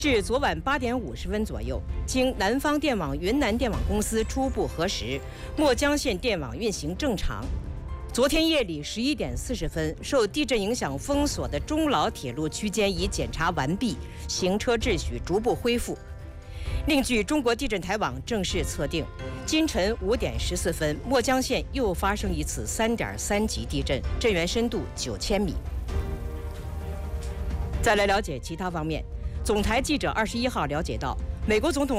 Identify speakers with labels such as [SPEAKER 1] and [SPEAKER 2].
[SPEAKER 1] 至昨晚8点50分左右，经南方电网云南电网公司初步核实，墨江县电网运行正常。昨天夜里11点40分，受地震影响封锁的中老铁路区间已检查完毕，行车秩序逐步恢复。另据中国地震台网正式测定，今晨5点14分，墨江县又发生一次3.3级地震，震源深度9000米。再来了解其他方面，总台记者21号了解到，美国总统